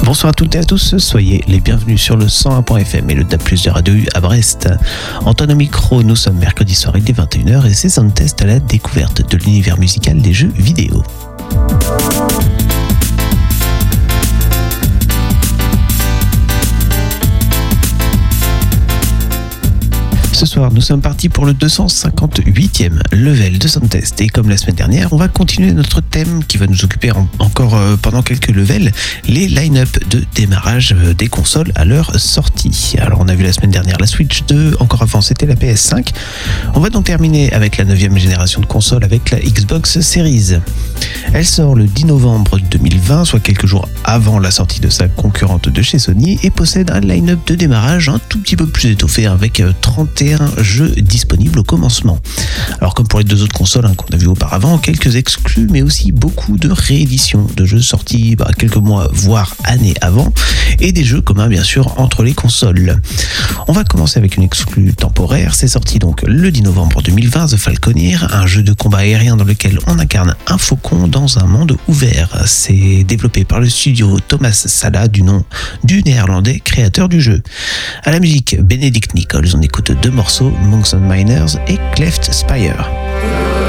Bonsoir à toutes et à tous, soyez les bienvenus sur le 101.fm et le DAB+ de Radio U à Brest. Antoine au micro, nous sommes mercredi soir dès 21h et c'est Soundtest à la découverte de l'univers musical des jeux vidéo. Ce soir, nous sommes partis pour le 258e level de Soundtest. Et comme la semaine dernière, on va continuer notre thème qui va nous occuper encore pendant quelques levels, les line-up de démarrage des consoles à leur sortie. Alors, on a vu la semaine dernière la Switch 2, encore avant, c'était la PS5. On va donc terminer avec la 9e génération de consoles avec la Xbox Series. Elle sort le 10 novembre 2020, soit quelques jours avant la sortie de sa concurrente de chez Sony, et possède un line-up de démarrage un tout petit peu plus étoffé avec 31 jeux disponibles au commencement. Alors comme pour les deux autres consoles qu'on a vu auparavant, quelques exclus mais aussi beaucoup de rééditions de jeux sortis quelques mois voire années avant et des jeux communs bien sûr entre les consoles. On va commencer avec une exclue temporaire, c'est sorti donc le 10 novembre 2020, The Falconeer, un jeu de combat aérien dans lequel on incarne un faucon dans un monde ouvert. C'est développé par le studio Thomas Sala du nom du néerlandais créateur du jeu. À la musique, Benedict Nichols, on écoute deux morceaux, Monks and Miners et Cleft Spire.